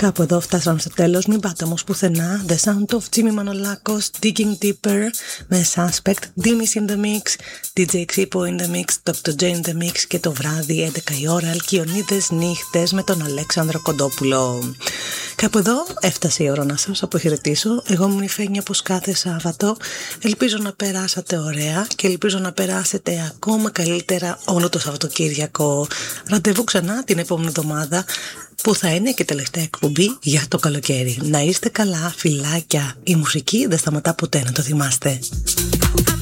Κάπου εδώ φτάσαμε στο τέλος. Μην πάτε όμως πουθενά. The Sound of Jimmy Manolakos, Digging Deeper με Suspect, Dimmy's in the Mix, DJ Xipo in the Mix, Dr. J in the Mix και το βράδυ 11 η ώρα Αλκιονίδες νύχτες με τον Αλέξανδρο Κοντόπουλο. Κάπου εδώ έφτασε η ώρα να σας αποχαιρετήσω. Εγώ ήμουν η Φένια όπως κάθε Σάββατο. Ελπίζω να περάσατε ωραία και ελπίζω να περάσετε ακόμα καλύτερα όλο το Σαββατοκύριακο. Ραντεβού ξανά την επόμενη εβδομάδα που θα είναι και τελευταία εκπομπή για το καλοκαίρι. Να είστε καλά, φιλάκια. Η μουσική δεν σταματά ποτέ, να το θυμάστε.